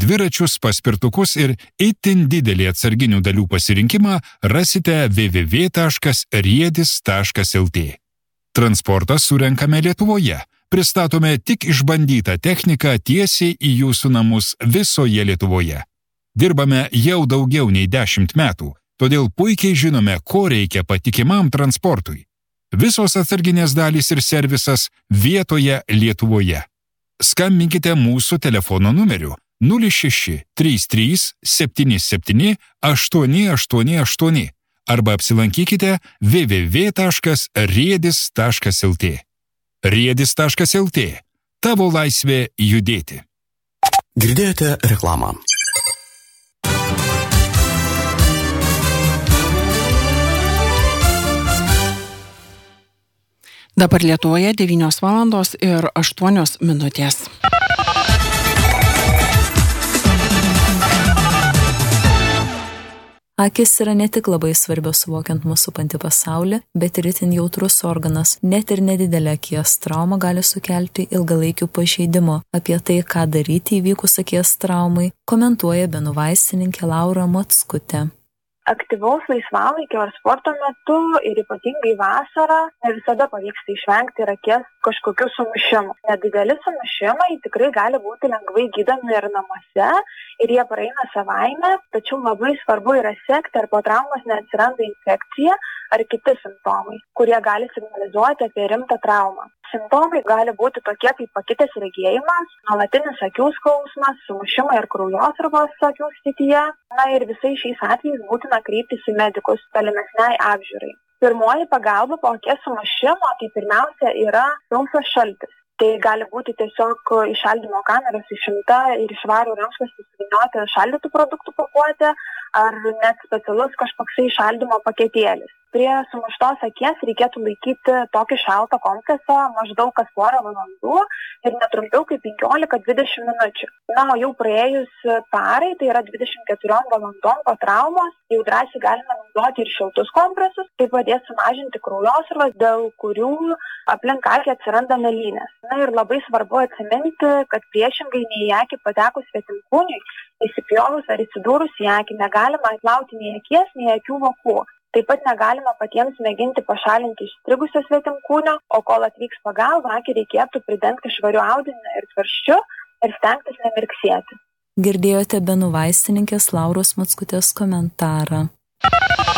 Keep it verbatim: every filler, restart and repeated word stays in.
dviračius, paspirtukus ir itin didelį atsarginių dalių pasirinkimą rasite w w w taškas riedis taškas l t. Transportą surenkame Lietuvoje. Pristatome tik išbandytą techniką tiesiai į jūsų namus visoje Lietuvoje. Dirbame jau daugiau nei dešimt metų, todėl puikiai žinome, ko reikia patikimam transportui. Visos atsarginės dalys ir servisas vietoje Lietuvoje. Skambinkite mūsų telefono numeriu nulis šeši trys trys septyni septyni aštuoni aštuoni aštuoni arba apsilankykite w w w taškas riedis taškas l t. riedis taškas l t. Tavo laisvė judėti. Girdėjote reklamą. Dabar Lietuvoje devynios valandos ir aštuonios minutės. Akis yra ne tik labai svarbios suvokiant mūsų supantį pasaulį, bet ir itin jautrus organas. Net ir nedidelė akies trauma gali sukelti ilgalaikių pažeidimų. Apie tai, ką daryti įvykus akies traumai, komentuoja Benų vaistininkė Laura Mockutė. Aktyvaus laisvalaikio ar sporto metu ir ypatingai vasarą ne visada pavyksta išvengti ir akies kažkokių sumušimų. Nedideli sumušimai tikrai gali būti lengvai gydomi ir namuose ir jie praeina savaime, tačiau labai svarbu yra sekti, ar po traumos neatsiranda infekcija ar kiti simptomai, kurie gali signalizuoti apie rimtą traumą. Simptomai gali būti tokie kaip pakitęs regėjimas, nuolatinis akių skausmas, sumušimai ir kraujosruvos akių srityje. Na ir visais šiais atvejais būtina kreiptis į medikus tolimesnei apžiūrai. Pirmoji pagalba po akies sumušimo tai pirmiausia yra sausas šaltis. Tai gali būti tiesiog iš šaldymo kameros išimta ir iš švarų rankšluostį suvynioti šaldytų produktų pakuotę ar net specialus kažkoksai šaldymo paketėlis. Prie sumuštos akies reikėtų laikyti tokį šaltą kompresą maždaug kas porą valandų ir netrumpiau kaip penkiolika dvidešimt minučių. Na, o jau praėjus parai, tai yra dvidešimt keturiom valandom po traumos, jau drąsiai galime naudoti ir šiltus kompresus, tai padės sumažinti kraujosruvas, dėl kurių aplink akį atsiranda mėlynės. Na ir labai svarbu atsiminti, kad priešingai nei į akį patekus svetimkūniui, įsipjovus ar įsidūrus į akį negalima atplauti nei akies, nei akių vokų. Taip pat negalima patiems mėginti pašalinti įstrigusio svetimkūnio, o kol atvyks pagalba, akį reikėtų pridengti švariu audiniu ir tvarsčiu ir stengtis nemirksėti. Girdėjote Benų vaistininkės Lauros Mockutės komentarą.